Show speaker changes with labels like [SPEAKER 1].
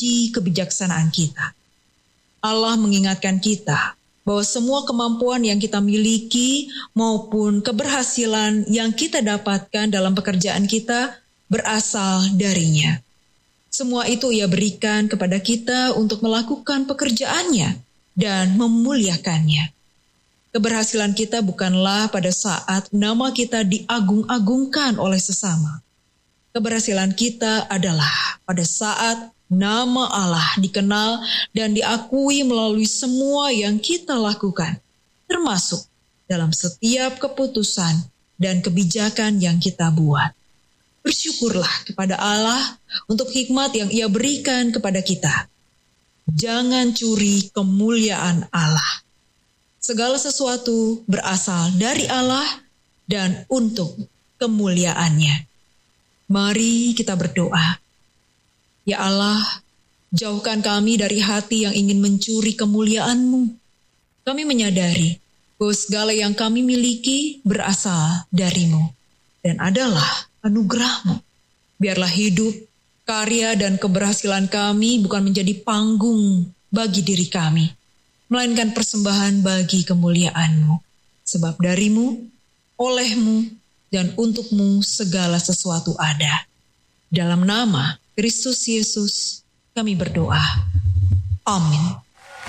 [SPEAKER 1] uji kebijaksanaan kita. Allah mengingatkan kita bahwa semua kemampuan yang kita miliki maupun keberhasilan yang kita dapatkan dalam pekerjaan kita berasal darinya. Semua itu Ia berikan kepada kita untuk melakukan pekerjaannya dan memuliakannya. Keberhasilan kita bukanlah pada saat nama kita diagung-agungkan oleh sesama. Keberhasilan kita adalah pada saat nama Allah dikenal dan diakui melalui semua yang kita lakukan, termasuk dalam setiap keputusan dan kebijakan yang kita buat. Bersyukurlah kepada Allah untuk hikmat yang Ia berikan kepada kita. Jangan curi kemuliaan Allah. Segala sesuatu berasal dari Allah dan untuk kemuliaannya. Mari kita berdoa. Ya Allah, jauhkan kami dari hati yang ingin mencuri kemuliaan-Mu. Kami menyadari bahwa segala yang kami miliki berasal dari-Mu dan adalah anugerah-Mu. Biarlah hidup, karya, dan keberhasilan kami bukan menjadi panggung bagi diri kami, melainkan persembahan bagi kemuliaan-Mu. Sebab dari-Mu, oleh-Mu, dan untuk-Mu segala sesuatu ada. Dalam nama Kristus Yesus kami berdoa. Amin.